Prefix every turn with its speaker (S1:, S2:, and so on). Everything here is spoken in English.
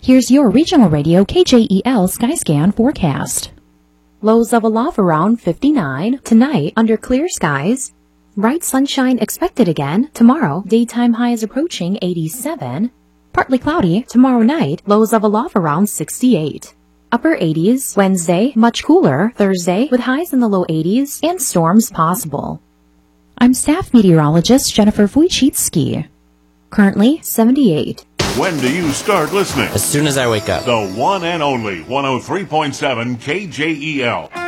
S1: Here's your regional radio KJEL Skyscan forecast. Lows of aloft around 59. Tonight, under clear skies. Bright sunshine expected again. Tomorrow, daytime highs approaching 87. Partly cloudy. Tomorrow night, lows of aloft around 68. Upper 80s. Wednesday, much cooler. Thursday, with highs in the low 80s and storms possible. I'm staff meteorologist Jennifer Wojcicki. Currently 78.
S2: When do you start listening?
S3: As soon as I wake up.
S2: The one and only 103.7 KJEL.